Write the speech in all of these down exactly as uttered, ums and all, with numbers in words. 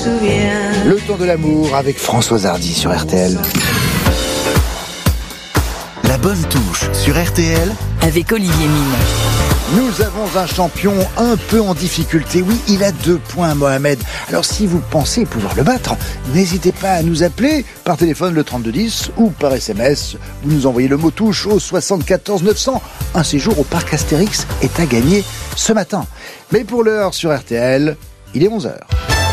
Le temps de l'amour avec Françoise Hardy sur R T L. La bonne touche sur R T L avec Olivier Mine. Nous avons un champion un peu en difficulté. Oui, il a deux points, Mohamed. Alors si vous pensez pouvoir le battre, n'hésitez pas à nous appeler par téléphone le trente-deux dix ou par S M S. Vous nous envoyez le mot touche au soixante-quatorze neuf cents. Un séjour au parc Astérix est à gagner ce matin. Mais pour l'heure sur R T L, il est onze heures.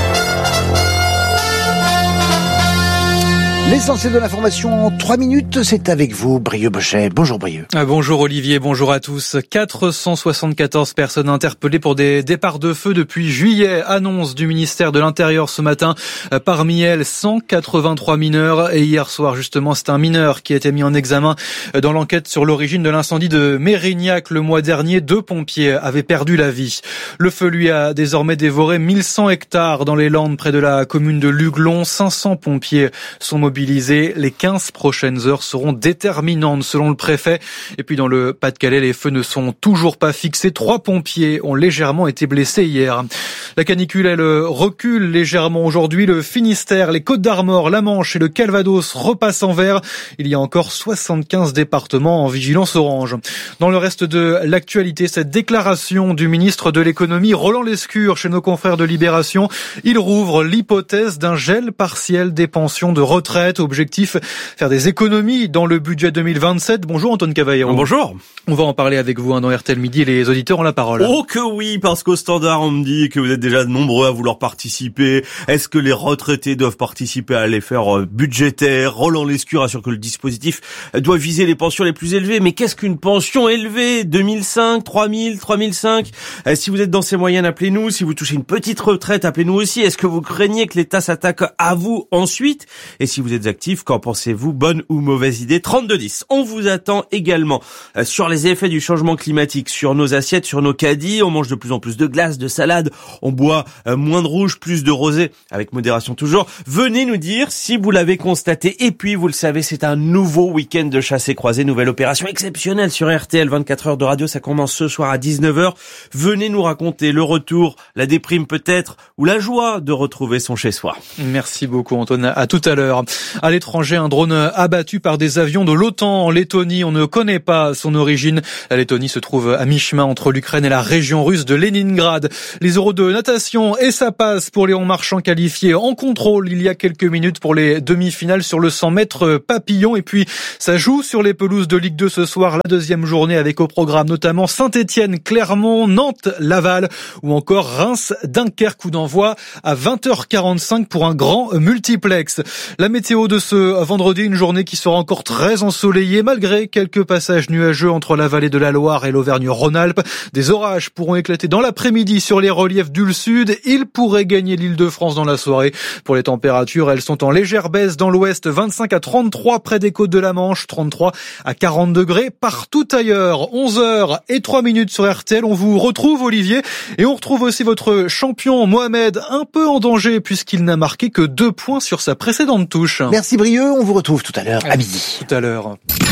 L'essentiel de l'information en trois minutes, c'est avec vous, Brieux Bochet. Bonjour Brieux. Ah, bonjour Olivier, bonjour à tous. quatre cent soixante-quatorze personnes interpellées pour des départs de feu depuis juillet. Annonce du ministère de l'Intérieur ce matin. Parmi elles, cent quatre-vingt-trois mineurs. Et hier soir, justement, c'est un mineur qui a été mis en examen dans l'enquête sur l'origine de l'incendie de Mérignac le mois dernier. Deux pompiers avaient perdu la vie. Le feu, lui, a désormais dévoré mille cent hectares dans les Landes près de la commune de Luglon. cinq cents pompiers sont mobilisés. Les quinze prochaines heures seront déterminantes selon le préfet. Et puis dans le Pas-de-Calais, les feux ne sont toujours pas fixés. Trois pompiers ont légèrement été blessés hier. La canicule, elle recule légèrement aujourd'hui. Le Finistère, les Côtes-d'Armor, la Manche et le Calvados repassent en vert. Il y a encore soixante-quinze départements en vigilance orange. Dans le reste de l'actualité, cette déclaration du ministre de l'économie, Roland Lescure, chez nos confrères de Libération, il rouvre l'hypothèse d'un gel partiel des pensions de retraite. Objectif, faire des économies dans le budget deux mille vingt-sept. Bonjour Antoine Cavallero. Bonjour. On va en parler avec vous hein, dans R T L Midi. Les auditeurs ont la parole. Oh que oui, parce qu'au standard, on me dit que vous êtes déjà nombreux à vouloir participer. Est-ce que les retraités doivent participer à l'effort budgétaire? Roland Lescure assure que le dispositif doit viser les pensions les plus élevées. Mais qu'est-ce qu'une pension élevée? deux mille cinq, trois mille, trois mille cinq? Si vous êtes dans ces moyennes, appelez-nous. Si vous touchez une petite retraite, appelez-nous aussi. Est-ce que vous craignez que l'État s'attaque à vous ensuite? Et si vous êtes actif, qu'en pensez-vous? Bonne ou mauvaise idée? trente-deux dix. On vous attend également sur les effets du changement climatique, sur nos assiettes, sur nos caddies. On mange de plus en plus de glace, de salade. On boit moins de rouge, plus de rosé, avec modération toujours. Venez nous dire si vous l'avez constaté. Et puis, vous le savez, c'est un nouveau week-end de chasse et croisée. Nouvelle opération exceptionnelle sur R T L. vingt-quatre heures de radio, ça commence ce soir à dix-neuf heures. Venez nous raconter le retour, la déprime peut-être, ou la joie de retrouver son chez-soi. Merci beaucoup Antoine. À tout à l'heure. À l'étranger, un drone abattu par des avions de l'OTAN en Lettonie. On ne connaît pas son origine. La Lettonie se trouve à mi-chemin entre l'Ukraine et la région russe de Leningrad. Les euros de natation et ça passe pour Léon Marchand qualifié en contrôle il y a quelques minutes pour les demi-finales sur le cent mètres papillon. Et puis, ça joue sur les pelouses de Ligue deux ce soir. La deuxième journée avec au programme notamment Saint-Étienne, Clermont, Nantes, Laval ou encore Reims, Dunkerque. Coup d'envoi à vingt heures quarante-cinq pour un grand multiplex. La météo de ce vendredi, une journée qui sera encore très ensoleillée malgré quelques passages nuageux entre la vallée de la Loire et l'Auvergne-Rhône-Alpes. Des orages pourront éclater dans l'après-midi sur les reliefs du sud. Ils pourraient gagner l'Île-de-France dans la soirée. Pour les températures, elles sont en légère baisse dans l'ouest, vingt-cinq à trente-trois près des côtes de la Manche, trente-trois à quarante degrés partout ailleurs. onze heures et trois minutes sur R T L. On vous retrouve Olivier et on retrouve aussi votre champion Mohamed, un peu en danger puisqu'il n'a marqué que deux points sur sa précédente touche. Merci Brieux, on vous retrouve tout à l'heure à midi. Tout à l'heure.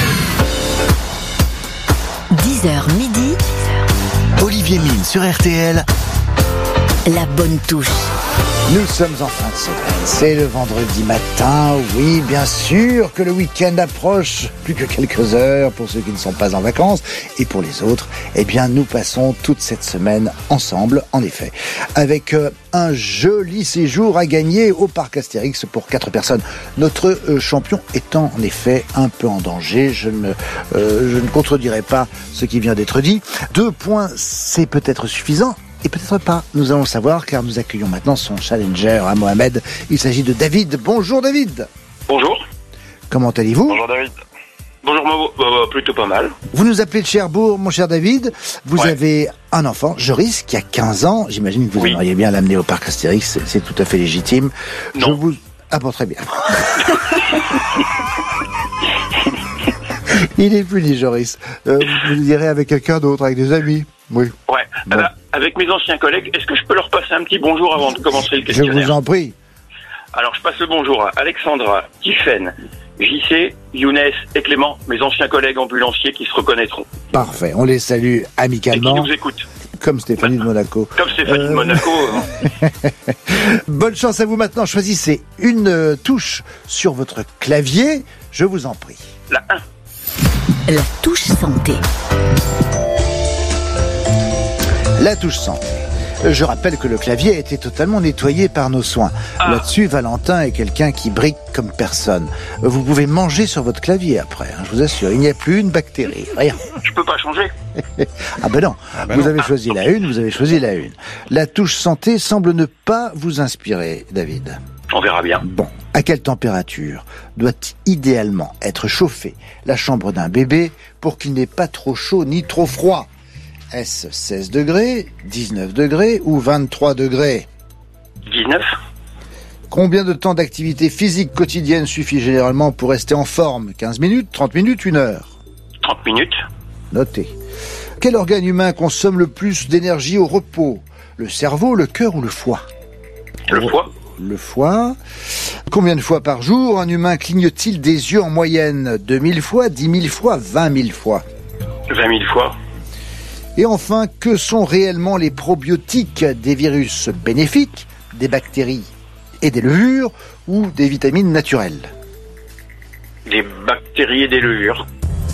dix heures midi. Olivier Mine sur R T L. La bonne touche. Nous sommes en fin de semaine, c'est le vendredi matin, oui bien sûr que le week-end approche, plus que quelques heures pour ceux qui ne sont pas en vacances, et pour les autres, eh bien nous passons toute cette semaine ensemble, en effet, avec euh, un joli séjour à gagner au parc Astérix pour quatre personnes. Notre euh, champion est en effet un peu en danger, je ne, euh, je ne contredirai pas ce qui vient d'être dit. Deux points, c'est peut-être suffisant. Et peut-être pas, nous allons le savoir car nous accueillons maintenant son challenger à Mohamed. Il s'agit de David. Bonjour David. Bonjour. Comment allez-vous? Bonjour David. Bonjour Mavo, bah, bah, plutôt pas mal. Vous nous appelez de Cherbourg, mon cher David. Vous ouais. avez un enfant, Joris, qui a quinze ans. J'imagine que vous oui. aimeriez bien l'amener au parc Astérix, c'est, c'est tout à fait légitime. Non. Je vous... Ah bon, très bien. Il est puni, Joris. Euh, vous irez avec quelqu'un d'autre, avec des amis. Oui. Ouais. Bon. Alors, avec mes anciens collègues, est-ce que je peux leur passer un petit bonjour avant de commencer le questionnaire? Je vous en prie. Alors, je passe le bonjour à Alexandra, Tiffaine, J C, Younes et Clément, mes anciens collègues ambulanciers qui se reconnaîtront. Parfait, on les salue amicalement. Et qui nous écoutent. Comme Stéphanie de Monaco. Comme Stéphanie euh... de Monaco. Bonne chance à vous maintenant. Choisissez une euh, touche sur votre clavier. Je vous en prie. La un. La touche santé. La touche santé. Je rappelle que le clavier a été totalement nettoyé par nos soins. Ah. Là-dessus, Valentin est quelqu'un qui brique comme personne. Vous pouvez manger sur votre clavier après, hein, je vous assure. Il n'y a plus une bactérie, rien. Je peux pas changer. Ah ben non, ah ben vous non. avez choisi la une, vous avez choisi la une. La touche santé semble ne pas vous inspirer, David. On verra bien. Bon, à quelle température doit idéalement être chauffée la chambre d'un bébé pour qu'il n'ait pas trop chaud ni trop froid ? Est-ce seize degrés, dix-neuf degrés ou vingt-trois degrés ? dix-neuf. Combien de temps d'activité physique quotidienne suffit généralement pour rester en forme ? quinze minutes, trente minutes, une heure ? trente minutes. Notez. Quel organe humain consomme le plus d'énergie au repos ? Le cerveau, le cœur ou le foie ? Le foie. Le foie. Combien de fois par jour un humain cligne-t-il des yeux en moyenne ? deux mille fois, dix mille fois, vingt mille fois ? vingt mille fois. Et enfin, que sont réellement les probiotiques ? Des virus bénéfiques, des bactéries et des levures ou des vitamines naturelles ? Des bactéries et des levures.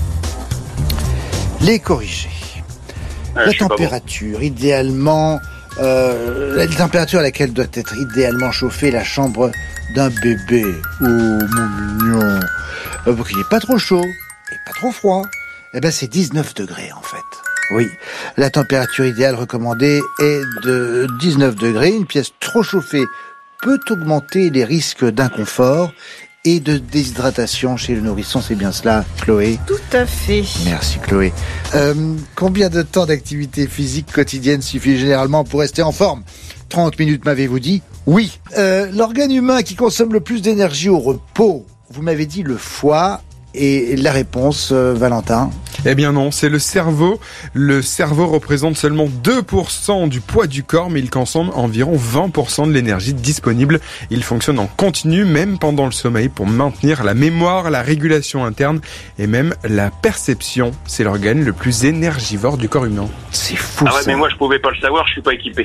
Les corriger. Euh, la température, bon. idéalement, euh, la température à laquelle doit être idéalement chauffée la chambre d'un bébé. Oh, mon mignon. Euh, pour qu'il n'y ait pas trop chaud et pas trop froid. Eh ben, c'est dix-neuf degrés, en fait. Oui, la température idéale recommandée est de dix-neuf degrés. Une pièce trop chauffée peut augmenter les risques d'inconfort et de déshydratation chez le nourrisson. C'est bien cela, Chloé ? Tout à fait. Merci, Chloé. Euh, combien de temps d'activité physique quotidienne suffit généralement pour rester en forme ? trente minutes, m'avez-vous dit ? Oui. Euh, l'organe humain qui consomme le plus d'énergie au repos, vous m'avez dit le foie. Et la réponse, euh, Valentin ? Eh bien non, c'est le cerveau. Le cerveau représente seulement deux pour cent du poids du corps, mais il consomme environ vingt pour cent de l'énergie disponible. Il fonctionne en continu, même pendant le sommeil, pour maintenir la mémoire, la régulation interne et même la perception. C'est l'organe le plus énergivore du corps humain. C'est fou, Ah ouais, ça. mais moi je pouvais pas le savoir, je suis pas équipé.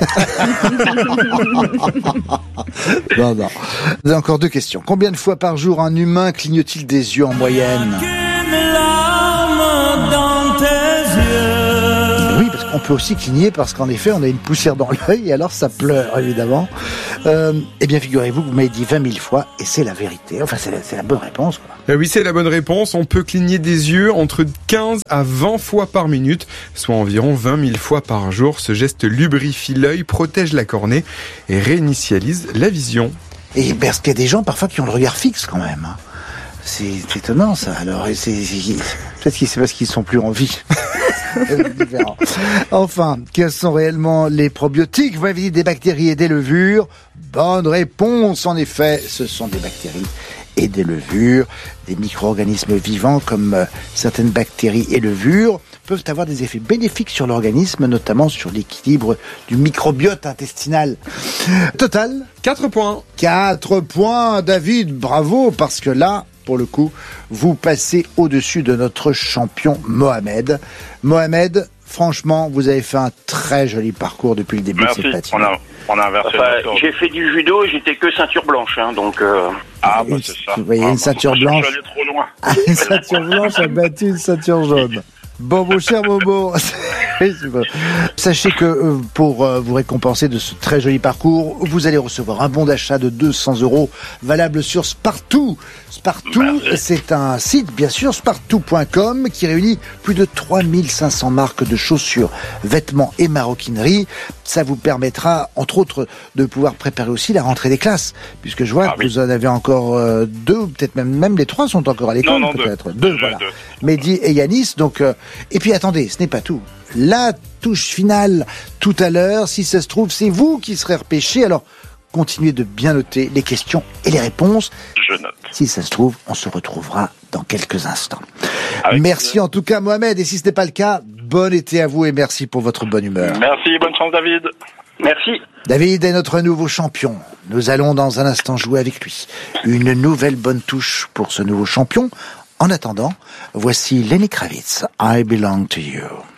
Non, non. J'ai encore deux questions. Combien de fois par jour un humain cligne-t-il des yeux en moyenne ? Oui, parce qu'on peut aussi cligner parce qu'en effet, on a une poussière dans l'œil et alors ça pleure, évidemment. Euh, eh bien, figurez-vous que vous m'avez dit vingt mille fois et c'est la vérité. Enfin, c'est la, c'est la bonne réponse, quoi. Euh, oui, c'est la bonne réponse. On peut cligner des yeux entre quinze à vingt fois par minute, soit environ vingt mille fois par jour. Ce geste lubrifie l'œil, protège la cornée et réinitialise la vision. Et parce qu'il y a des gens parfois qui ont le regard fixe quand même. Hein. C'est, c'est étonnant ça. Alors, c'est, c'est, peut-être que c'est parce qu'ils sont plus en vie. Enfin, quels sont réellement les probiotiques ? Vous m'avez dit des bactéries et des levures. Bonne réponse, en effet, ce sont des bactéries et des levures. Des micro-organismes vivants comme euh, certaines bactéries et levures peuvent avoir des effets bénéfiques sur l'organisme, notamment sur l'équilibre du microbiote intestinal. Total ? Quatre points. Quatre points, David, bravo, parce que là, pour le coup, vous passez au-dessus de notre champion Mohamed. Mohamed, franchement, vous avez fait un très joli parcours depuis le début Merci. de cette matinée. On a, on a inversé enfin, j'ai fait du judo, j'étais que ceinture blanche, hein, donc... Euh... Ah, bah c'est ça. Vous voyez, ah, une ceinture bah, blanche... Je suis allé trop loin. Une ceinture blanche a battu une ceinture jaune. Bon, mon cher Momo, sachez que euh, pour euh, vous récompenser de ce très joli parcours, vous allez recevoir un bon d'achat de deux cents euros valable sur Spartoo. Spartoo, Merci. C'est un site, bien sûr, spartoo point com, qui réunit plus de trois mille cinq cents marques de chaussures, vêtements et maroquinerie. Ça vous permettra, entre autres, de pouvoir préparer aussi la rentrée des classes, puisque je vois ah, que oui. vous en avez encore euh, deux, peut-être même, même les trois sont encore à l'école, non, non, peut-être. Deux, deux, deux voilà. Deux. Mehdi et Yanis, donc... Euh, et puis attendez, ce n'est pas tout. La touche finale, tout à l'heure, si ça se trouve, c'est vous qui serez repêché. Alors, continuez de bien noter les questions et les réponses. Je note. Si ça se trouve, on se retrouvera dans quelques instants. Avec merci plaisir. En tout cas, Mohamed. Et si ce n'est pas le cas, bon été à vous et merci pour votre bonne humeur. Merci, bonne chance, David. Merci. David est notre nouveau champion. Nous allons dans un instant jouer avec lui. Une nouvelle bonne touche pour ce nouveau champion. En attendant, voici Lenny Kravitz, I Belong to You.